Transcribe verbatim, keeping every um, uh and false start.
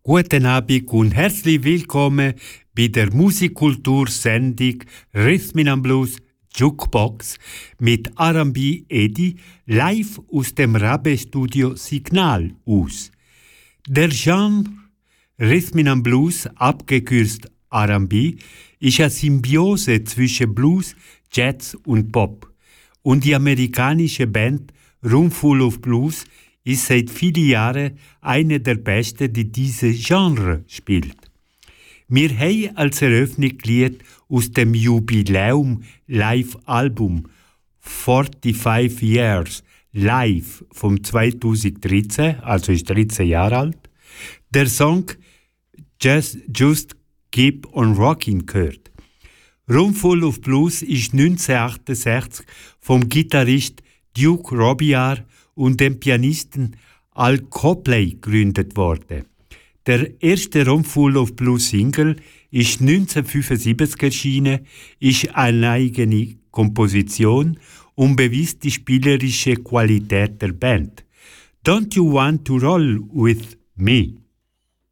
Guten Abend und herzlich willkommen bei der Musikkultur-Sendung Rhythm and Blues Jukebox mit R and B Eddie live aus dem Rabe-Studio Signal aus. Der Genre Rhythm and Blues, abgekürzt R and B, ist eine Symbiose zwischen Blues, Jazz und Pop. Und die amerikanische Band Roomful of Blues ist seit vielen Jahren eine der besten, die diese Genre spielt. Wir haben als Eröffnungslied aus dem Jubiläum-Live-Album forty-five Years Live vom zweitausenddreizehn, also ist dreizehn Jahre alt, der Song Just, Just Keep on Rockin' gehört. Roomful of Blues ist neunzehnhundertachtundsechzig vom Gitarrist Duke Robillard und dem Pianisten Al Copley gegründet worden. Der erste Roomful of Blues Single ist neunzehnhundertfünfundsiebzig erschienen, ist eine eigene Komposition und beweist die spielerische Qualität der Band. Don't You Want to Roll with Me?